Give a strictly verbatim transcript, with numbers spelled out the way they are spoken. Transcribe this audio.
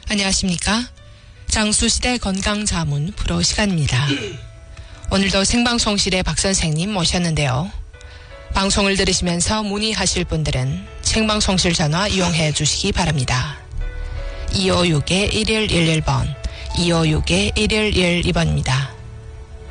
안녕하십니까? 장수시대 건강자문 프로 시간입니다. 오늘도 생방송실에 박 선생님 모셨는데요. 방송을 들으시면서 문의하실 분들은 생방송실 전화 이용해 주시기 바랍니다. 이오육 일일일일 번, 이오육 일일일이 번입니다.